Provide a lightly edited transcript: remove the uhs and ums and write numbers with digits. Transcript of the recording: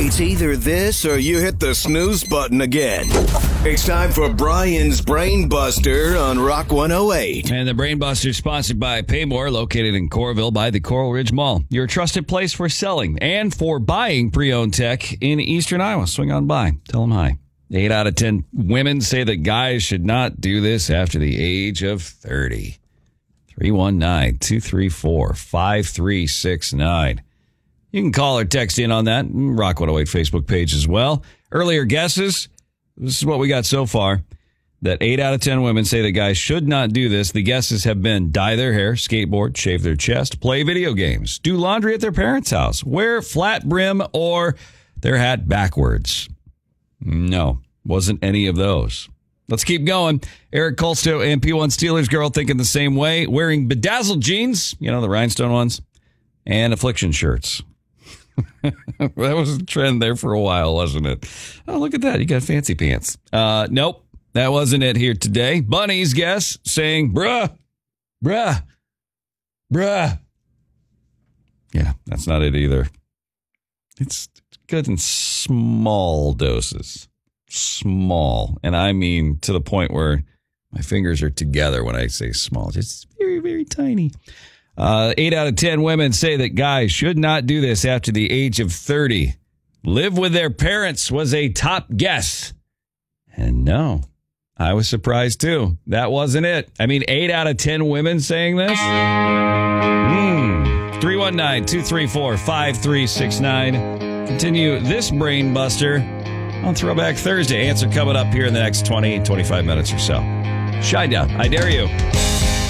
It's either this or you hit the snooze button again. It's time for Brian's Brain Buster on Rock 108. And the Brain Buster is sponsored by Paymore, located in Coralville by the Coral Ridge Mall. Your trusted place for selling and for buying pre-owned tech in eastern Iowa. Swing on by. Tell them hi. 8 out of 10 women say that guys should not do this after the age of 30. 319-234-5369. You can call or text in on that. Rock 108 Facebook page as well. Earlier guesses. This is what we got so far. That 8 out of 10 women say that guys should not do this. The guesses have been dye their hair, skateboard, shave their chest, play video games, do laundry at their parents' house, wear flat brim or their hat backwards. No, wasn't any of those. Let's keep going. Eric Colsto and P1 Steelers girl thinking the same way, wearing bedazzled jeans, the rhinestone ones, and affliction shirts. That was a trend there for a while, wasn't it? Oh, look at that. You got fancy pants. Nope, that wasn't it here today. Bunny's guess saying, bruh. Yeah, that's not it either. It's good in small doses. Small. And I mean to the point where my fingers are together when I say small. Just very, very tiny. 8 out of 10 women say that guys should not do this after the age of 30. Live with their parents was a top guess. And no, I was surprised too. That wasn't it. I mean, 8 out of 10 women saying this? 319-234-5369. Continue this Brain Buster on Throwback Thursday. Answer coming up here in the next 20, 25 minutes or so. Shinedown, I dare you.